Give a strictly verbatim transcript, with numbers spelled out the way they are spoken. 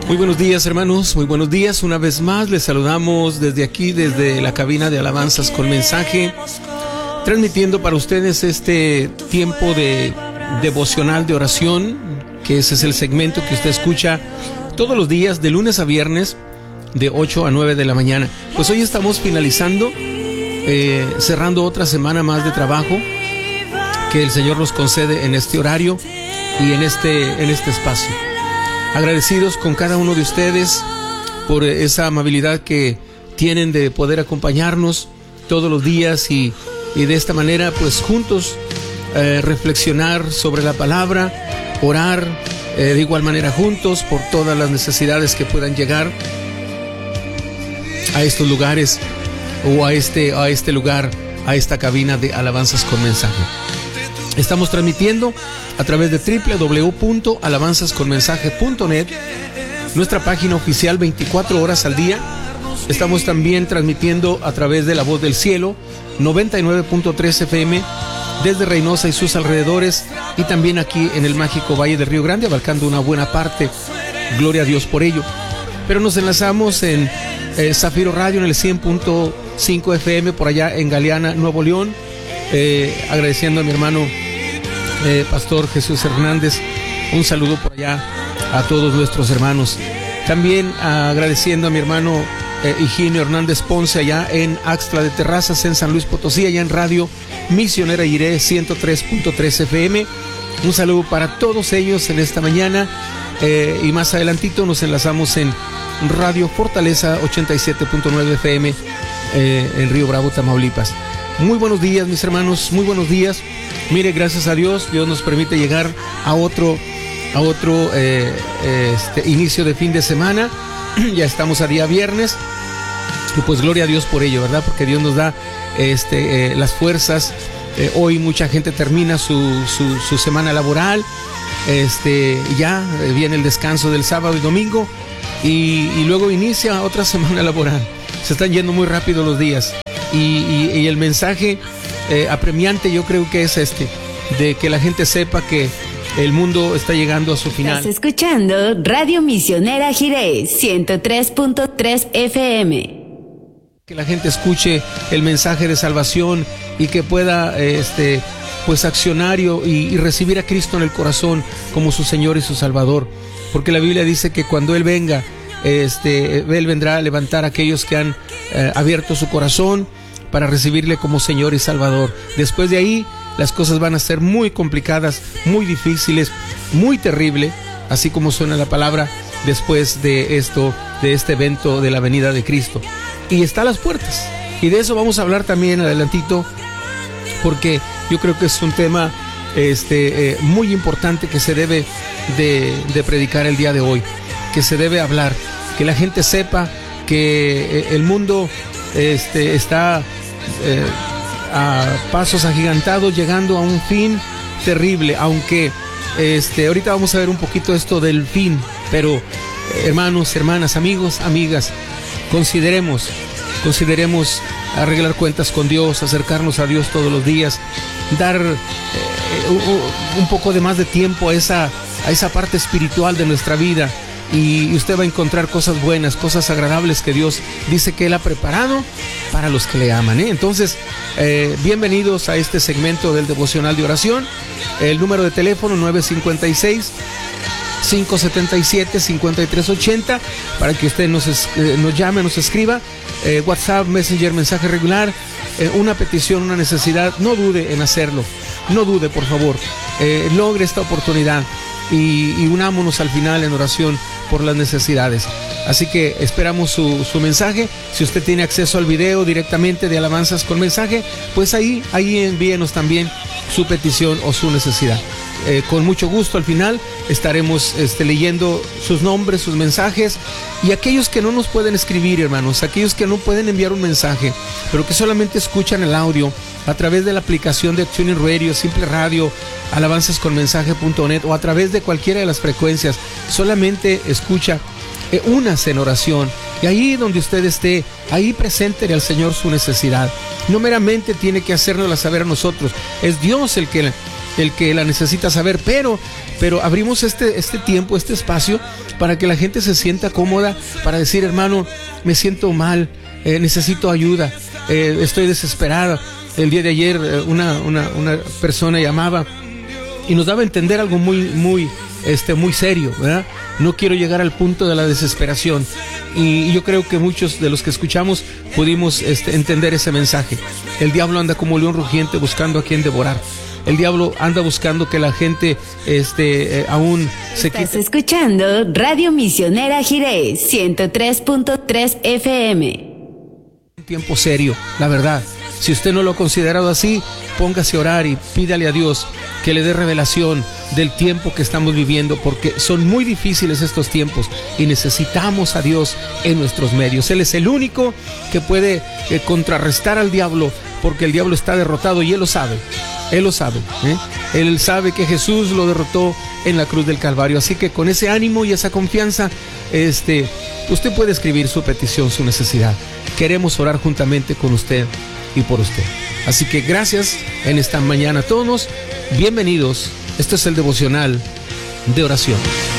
Muy buenos días, hermanos, muy buenos días. Una vez más les saludamos desde aquí, desde la cabina de Alabanzas con Mensaje, transmitiendo para ustedes este tiempo de devocional de oración, que ese es el segmento que usted escucha todos los días, de lunes a viernes, de ocho a nueve de la mañana. Pues hoy estamos finalizando, eh, cerrando otra semana más de trabajo que el Señor nos concede en este horario y en este, en este espacio. Agradecidos con cada uno de ustedes por esa amabilidad que tienen de poder acompañarnos todos los días y, y de esta manera pues juntos eh, reflexionar sobre la palabra, orar eh, de igual manera juntos por todas las necesidades que puedan llegar a estos lugares o a este, a este lugar, a esta cabina de Alabanzas con Mensaje. Estamos transmitiendo a través de doble u doble u doble u punto alabanzas con mensaje punto net, nuestra página oficial veinticuatro horas al día. Estamos también transmitiendo a través de La Voz del Cielo, noventa y nueve punto tres F M, desde Reynosa y sus alrededores, y también aquí en el mágico Valle del Río Grande, abarcando una buena parte. Gloria a Dios por ello. Pero nos enlazamos en eh, Zafiro Radio en el cien punto cinco F M, por allá en Galeana, Nuevo León. Eh, agradeciendo a mi hermano Eh, Pastor Jesús Hernández, un saludo por allá a todos nuestros hermanos. También ah, agradeciendo a mi hermano eh, Higinio Hernández Ponce allá en Axtla de Terrazas, en San Luis Potosí, allá en Radio Misionera Jiré ciento tres punto tres F M. Un saludo para todos ellos en esta mañana, eh, y más adelantito nos enlazamos en Radio Fortaleza ochenta y siete punto nueve F M eh, en Río Bravo, Tamaulipas. Muy buenos días, mis hermanos, muy buenos días. Mire, gracias a Dios, Dios nos permite llegar a otro, a otro eh, este, inicio de fin de semana. Ya estamos a día viernes y pues gloria a Dios por ello, ¿verdad? Porque Dios nos da este, eh, las fuerzas. Eh, hoy mucha gente termina su, su, su semana laboral. Este, ya eh, viene el descanso del sábado y domingo y, y luego inicia otra semana laboral. Se están yendo muy rápido los días. Y, y, y el mensaje eh, apremiante yo creo que es este, de que la gente sepa que el mundo está llegando a su final. Estás escuchando Radio Misionera Jiré ciento tres punto tres F M. Que la gente escuche el mensaje de salvación y que pueda este, pues accionar y, y recibir a Cristo en el corazón como su Señor y su Salvador, porque la Biblia dice que cuando Él venga, este, Él vendrá a levantar a aquellos que han eh, abierto su corazón para recibirle como Señor y Salvador. Después de ahí, las cosas van a ser muy complicadas, muy difíciles, muy terrible, así como suena la palabra, después de esto, de este evento de la venida de Cristo. Y está a las puertas. Y de eso vamos a hablar también adelantito, porque yo creo que es un tema este, eh, muy importante que se debe de, de predicar el día de hoy, que se debe hablar, que la gente sepa que el mundo este, está eh, a pasos agigantados, llegando a un fin terrible, aunque este, ahorita vamos a ver un poquito esto del fin, pero eh, hermanos, hermanas, amigos, amigas, consideremos, consideremos arreglar cuentas con Dios, acercarnos a Dios todos los días, dar eh, un, un poco de más de tiempo a esa, a esa parte espiritual de nuestra vida. Y usted va a encontrar cosas buenas, cosas agradables que Dios dice que Él ha preparado para los que le aman, ¿eh? Entonces, eh, bienvenidos a este segmento del devocional de oración. El número de teléfono nueve cinco seis, cinco siete siete, cinco tres ocho cero para que usted nos, eh, nos llame, nos escriba. Eh, WhatsApp, Messenger, mensaje regular, eh, una petición, una necesidad. No dude en hacerlo, no dude, por favor. Eh, logre esta oportunidad y, y unámonos al final en oración por las necesidades. Así que esperamos su, su mensaje. Si usted tiene acceso al video directamente de Alabanzas con Mensaje, pues ahí, ahí envíenos también su petición o su necesidad. Eh, con mucho gusto al final estaremos este, leyendo sus nombres, sus mensajes, y aquellos que no nos pueden escribir, hermanos, aquellos que no pueden enviar un mensaje, pero que solamente escuchan el audio a través de la aplicación de TuneIn Radio, Simple Radio, alabanzas con mensaje punto net o a través de cualquiera de las frecuencias, solamente escucha, eh, únase en oración, y ahí donde usted esté, ahí preséntele al Señor su necesidad. No meramente tiene que hacérnosla saber a nosotros, es Dios el que el que la necesita saber, pero, pero abrimos este, este tiempo, este espacio para que la gente se sienta cómoda para decir, hermano, me siento mal, eh, necesito ayuda, eh, estoy desesperada. El día de ayer eh, una, una, una persona llamaba y nos daba a entender algo muy, muy, este, muy serio, ¿verdad? No quiero llegar al punto de la desesperación. Y yo creo que muchos de los que escuchamos pudimos este, entender ese mensaje. El diablo anda como león rugiente buscando a quien devorar. El diablo anda buscando que la gente este, eh, aún se quite. Estás escuchando Radio Misionera Jiré, ciento tres punto tres F M. Un tiempo serio, la verdad. Si usted no lo ha considerado así, póngase a orar y pídale a Dios que le dé revelación del tiempo que estamos viviendo, porque son muy difíciles estos tiempos y necesitamos a Dios en nuestros medios. Él es el único que puede eh, contrarrestar al diablo, porque el diablo está derrotado y Él lo sabe. Él lo sabe, ¿eh? Él sabe que Jesús lo derrotó en la cruz del Calvario. Así que con ese ánimo y esa confianza, este, usted puede escribir su petición, su necesidad. Queremos orar juntamente con usted y por usted. Así que gracias en esta mañana a todos. Bienvenidos. Esto es el devocional de oración.